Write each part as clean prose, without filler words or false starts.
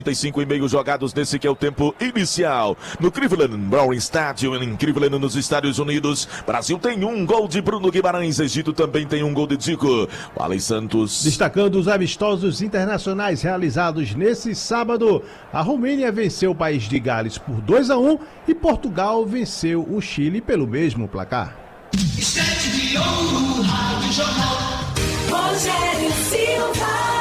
35,5 jogados nesse que é o tempo inicial. No Cleveland Brown Stadium, em Cleveland, nos Estados Unidos. Brasil tem um gol de Bruno Guimarães. Egito também tem um gol de Zico. Wally Santos. Destacando os amistosos internacionais realizados nesse sábado, a Romênia venceu o país de Gales por 2-1 e Portugal venceu o Chile pelo mesmo placar. Estante de ouro, Rádio Jornal, Rogério Silva.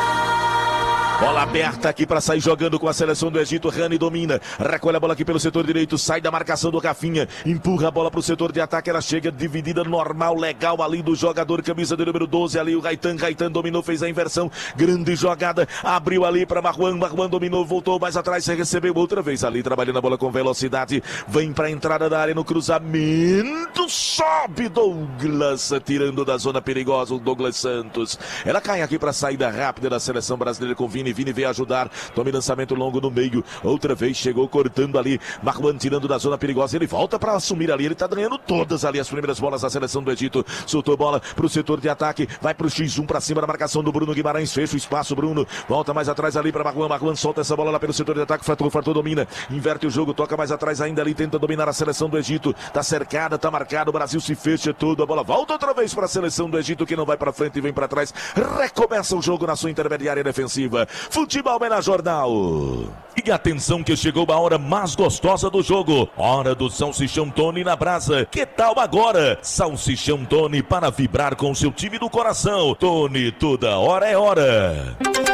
Bola aberta aqui para sair jogando com a seleção do Egito. Rani domina, recolhe a bola aqui pelo setor direito, sai da marcação do Rafinha, empurra a bola para o setor de ataque, ela chega dividida normal, legal ali do jogador, camisa de número 12 ali, o Gaitan dominou, fez a inversão, grande jogada, abriu ali para Marwan dominou, voltou mais atrás, recebeu outra vez ali, trabalhando a bola com velocidade, vem para a entrada da área no cruzamento, sobe Douglas, tirando da zona perigosa o Douglas Santos. Ela cai aqui para a saída rápida da seleção brasileira com Vini veio ajudar, tome lançamento longo no meio, outra vez chegou cortando ali, Marwan tirando da zona perigosa, ele volta para assumir ali, ele tá ganhando todas ali as primeiras bolas da seleção do Egito, soltou bola pro setor de ataque, vai pro X1 para cima da marcação do Bruno Guimarães, fecha o espaço, Bruno, volta mais atrás ali para Marwan solta essa bola lá pelo setor de ataque, Fartou domina, inverte o jogo, toca mais atrás ainda ali, tenta dominar a seleção do Egito, tá cercada, tá marcado, o Brasil se fecha todo, a bola volta outra vez para a seleção do Egito, que não vai para frente e vem para trás, recomeça o jogo na sua intermediária defensiva. Futebol na Jornal. E atenção que chegou a hora mais gostosa do jogo. Hora do Salsichão Tony na brasa. Que tal agora? Salsichão Tony para vibrar com seu time do coração. Tony, toda hora é hora.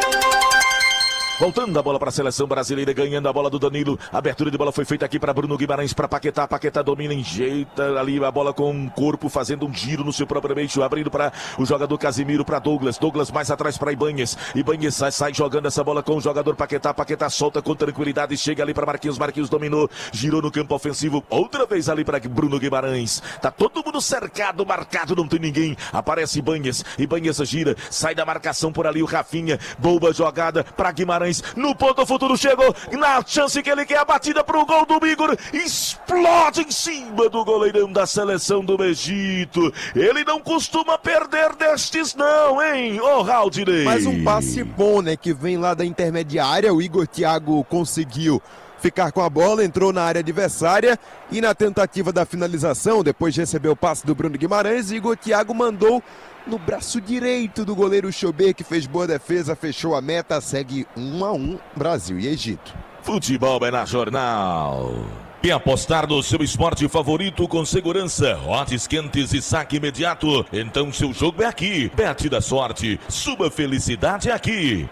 Voltando a bola para a seleção brasileira, ganhando a bola do Danilo. A abertura de bola foi feita aqui para Bruno Guimarães, para Paquetá. Paquetá domina, enjeita ali a bola com o corpo, fazendo um giro no seu próprio eixo, abrindo para o jogador Casimiro, para Douglas. Douglas mais atrás para Ibanez. Ibanez sai jogando essa bola com o jogador Paquetá. Paquetá solta com tranquilidade, chega ali para Marquinhos. Marquinhos dominou, girou no campo ofensivo. Outra vez ali para Bruno Guimarães. Tá todo mundo cercado, marcado, não tem ninguém. Aparece Ibanez. Ibanez gira, sai da marcação por ali o Rafinha. Boa jogada para Guimarães. No ponto do futuro chegou, na chance que ele quer, a batida pro gol do Igor, explode em cima do goleirão da seleção do Egito. Ele não costuma perder destes não, hein, ô Raudinei. Mais um passe bom, né, que vem lá da intermediária, o Igor Thiago conseguiu ficar com a bola, entrou na área adversária e na tentativa da finalização, depois de receber o passe do Bruno Guimarães, Igor Thiago mandou no braço direito do goleiro Chober, que fez boa defesa, fechou a meta, segue 1-1, Brasil e Egito. Futebol é na Jornal. E apostar no seu esporte favorito com segurança, odds quentes e saque imediato? Então seu jogo é aqui. Bet da sorte, sua felicidade é aqui.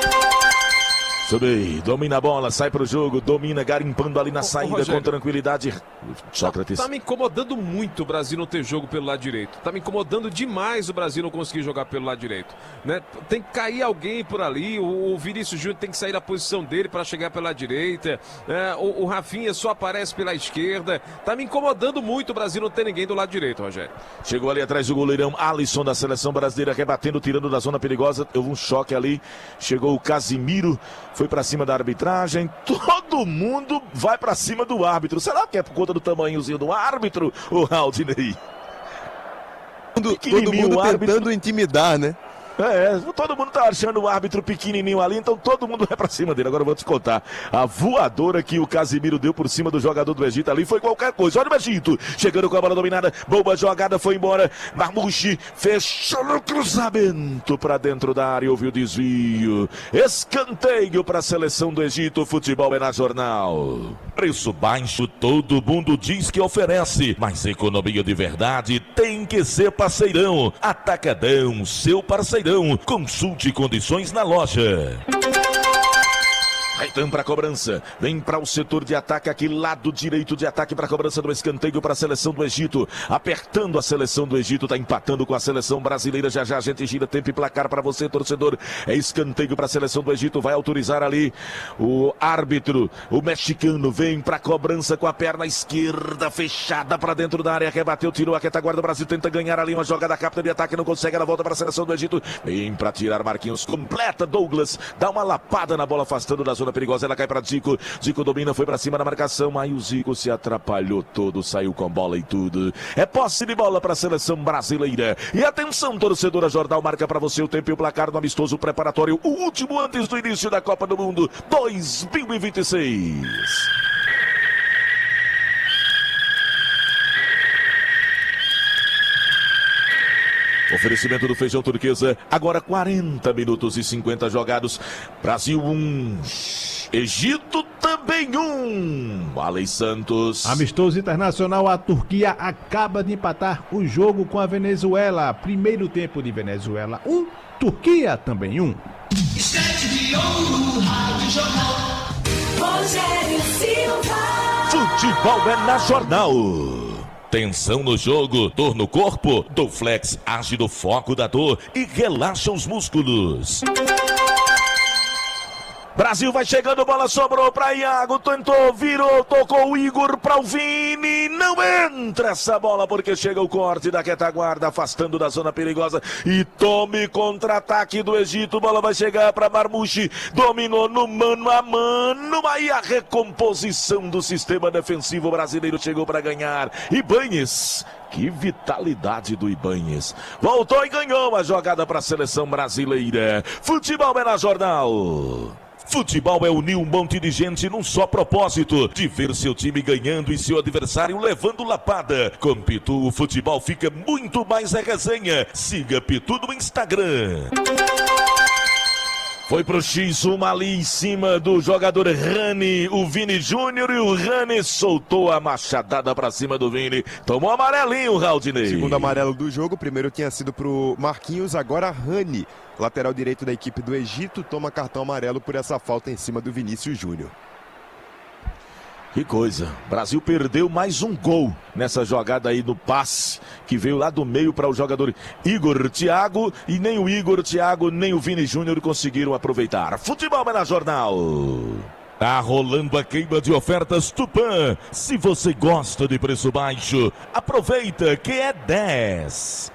Subi, domina a bola, sai pro jogo, domina, garimpando ali na saída Rogério, com tranquilidade. Sócrates. Tá me incomodando muito o Brasil não ter jogo pelo lado direito. Tá me incomodando demais o Brasil não conseguir jogar pelo lado direito, né? Tem que cair alguém por ali, o Vinícius Júnior tem que sair da posição dele para chegar pela direita, o Rafinha só aparece pela esquerda. Tá me incomodando muito o Brasil não ter ninguém do lado direito, Rogério. Chegou ali atrás do goleirão Alisson da seleção brasileira, rebatendo, tirando da zona perigosa. Houve um choque ali, chegou o Casimiro, foi pra cima da arbitragem, todo mundo vai pra cima do árbitro. Será que é por conta do tamanhozinho do árbitro, o Raudinei? Todo mundo tentando intimidar, né? Todo mundo tá achando o árbitro pequenininho ali, então todo mundo vai pra cima dele. Agora eu vou te contar, a voadora que o Casimiro deu por cima do jogador do Egito ali foi qualquer coisa. Olha o Egito, chegando com a bola dominada, boa jogada, foi embora, Marmouche fechou no cruzamento pra dentro da área, houve o desvio, escanteio pra seleção do Egito. Futebol é na Jornal. Preço baixo todo mundo diz que oferece, mas economia de verdade tem que ser Parceirão. Atacadão, seu parceirão. Consulte condições na loja. Gaitan para cobrança, vem para o setor de ataque aqui, lado direito de ataque para cobrança do escanteio para a seleção do Egito, apertando a seleção do Egito, tá empatando com a seleção brasileira, já a gente gira tempo e placar para você, torcedor, é escanteio para a seleção do Egito, vai autorizar ali o árbitro, o mexicano, vem para cobrança com a perna esquerda fechada para dentro da área, rebateu, tirou a retaguarda, o Brasil tenta ganhar ali uma jogada rápida de ataque, não consegue, ela volta para a seleção do Egito, vem para tirar Marquinhos, completa Douglas, dá uma lapada na bola afastando da zona perigosa. perigosa, ela cai para Zico. Zico domina, foi para cima da marcação, aí o Zico se atrapalhou todo, saiu com bola e tudo. É posse de bola para a seleção brasileira. E atenção, torcedora, Jornal marca para você o tempo e o placar no amistoso preparatório, o último antes do início da Copa do Mundo 2026. Oferecimento do Feijão Turquesa, agora 40 minutos e 50 jogados. Brasil 1, Egito também 1. Alei Santos. Amistoso internacional, a Turquia acaba de empatar o jogo com a Venezuela. Primeiro tempo de Venezuela 1, Turquia também 1. Estante de ouro, Rádio Jornal. Rogério Silva. Futebol é na Jornal. Tensão no jogo, dor no corpo, Dorflex age no foco da dor e relaxa os músculos. Brasil vai chegando, bola sobrou para Iago, tentou, virou, tocou o Igor para o Vini, não entra essa bola porque chega o corte da retaguarda, afastando da zona perigosa e tome contra-ataque do Egito, bola vai chegar para Marmouche, dominou no mano a mano, aí a recomposição do sistema defensivo brasileiro chegou para ganhar, Ibáñez. Que vitalidade do Ibáñez. Voltou e ganhou a jogada para a seleção brasileira. Futebol é na Jornal. Futebol é unir um monte de gente num só propósito, de ver seu time ganhando e seu adversário levando lapada. Com Pitu, o futebol fica muito mais a resenha. Siga Pitu no Instagram. Foi pro X1 ali em cima do jogador Rani, o Vini Júnior, e o Rani soltou a machadada pra cima do Vini. Tomou amarelinho, Raudinei. Segundo amarelo do jogo, primeiro tinha sido pro Marquinhos, agora Rani, lateral direito da equipe do Egito, toma cartão amarelo por essa falta em cima do Vinícius Júnior. Que coisa, Brasil perdeu mais um gol nessa jogada aí no passe, que veio lá do meio para o jogador Igor Thiago, e nem o Igor Thiago, nem o Vini Júnior conseguiram aproveitar. Futebol é na Jornal. Tá rolando a queima de ofertas Tupã. Se você gosta de preço baixo, aproveita que é 10.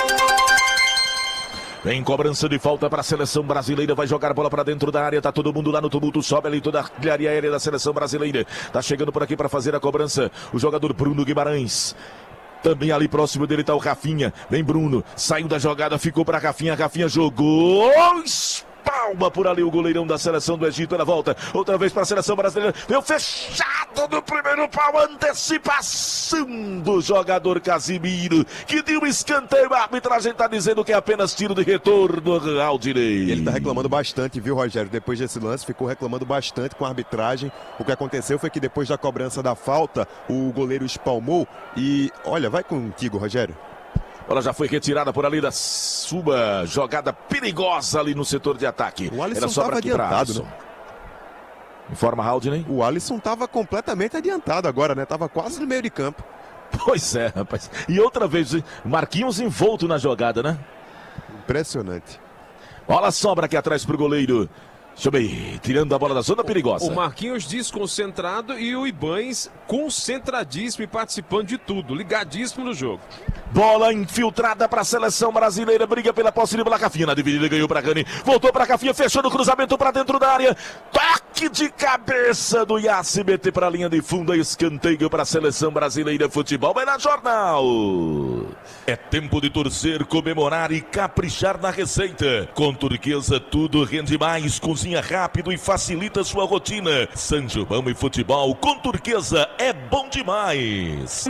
Vem cobrança de falta para a seleção brasileira, vai jogar bola para dentro da área, tá todo mundo lá no tumulto, sobe ali toda a artilharia aérea da seleção brasileira, tá chegando por aqui para fazer a cobrança, o jogador Bruno Guimarães. Também ali próximo dele tá o Rafinha, vem Bruno, saiu da jogada, ficou para Rafinha, Rafinha jogou, palma por ali o goleirão da seleção do Egito, ela volta outra vez para a seleção brasileira, deu fechado no primeiro pau, antecipação do jogador Casimiro, que deu um escanteio, a arbitragem está dizendo que é apenas tiro de retorno, Aldinei. Ele está reclamando bastante, viu, Rogério? Depois desse lance, ficou reclamando bastante com a arbitragem. O que aconteceu foi que depois da cobrança da falta, o goleiro espalmou e, olha, vai contigo, Rogério. Ela já foi retirada por ali da sua jogada perigosa ali no setor de ataque. O Alisson estava adiantado, né? Informa Haldney. O Alisson estava completamente adiantado agora, né? Estava quase no meio de campo. Pois é, rapaz. E outra vez, Marquinhos envolto na jogada, né? Impressionante. Bola sobra aqui atrás pro goleiro. Deixa eu ver, tirando a bola da zona perigosa. O Marquinhos desconcentrado e o Ibáñez concentradíssimo e participando de tudo, ligadíssimo no jogo. Bola infiltrada para a seleção brasileira, briga pela posse de bola, Cafinha na dividida, ganhou para Rani, voltou para Cafinha, fechou no cruzamento para dentro da área, toque de cabeça do Yacibete para a linha de fundo, escanteio para a seleção brasileira, futebol vai na Jornal. É tempo de torcer, comemorar e caprichar na receita. Com Turquesa tudo rende mais, cozinha rápido e facilita sua rotina. São João e futebol com Turquesa é bom demais.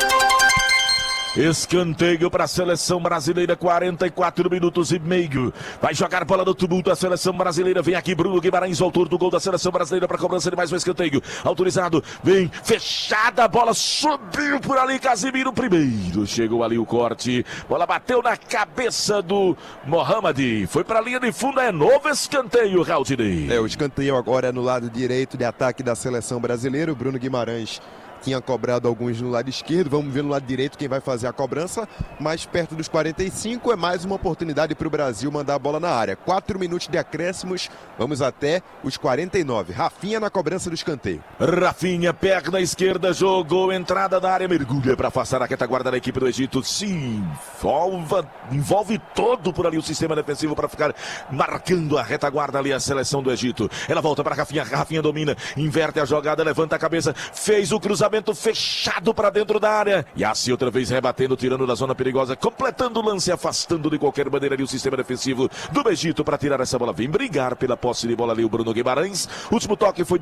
Escanteio para a seleção brasileira, 44 minutos e meio. Vai jogar bola no tumulto a seleção brasileira. Vem aqui Bruno Guimarães, autor do gol da seleção brasileira, para cobrança de mais um escanteio. Autorizado, vem, fechada a bola, subiu por ali Casimiro primeiro. Chegou ali o corte, bola bateu na cabeça do Mohamed. Foi para a linha de fundo, é novo escanteio, Raudinei. O escanteio agora é no lado direito de ataque da seleção brasileira. O Bruno Guimarães tinha cobrado alguns no lado esquerdo. Vamos ver no lado direito quem vai fazer a cobrança. Mais perto dos 45, é mais uma oportunidade para o Brasil mandar a bola na área. 4 minutos de acréscimos, vamos até os 49. Rafinha na cobrança do escanteio. Rafinha, perna esquerda, jogou entrada da área, mergulha para afastar a retaguarda da equipe do Egito. Se envolve todo por ali o sistema defensivo para ficar marcando a retaguarda ali a seleção do Egito. Ela volta para Rafinha, Rafinha domina, inverte a jogada, levanta a cabeça, fez o cruzamento fechado para dentro da área. E assim outra vez rebatendo, tirando da zona perigosa, completando o lance, afastando de qualquer maneira ali o sistema defensivo do Egito para tirar essa bola. Vem brigar pela posse de bola ali o Bruno Guimarães. Último toque foi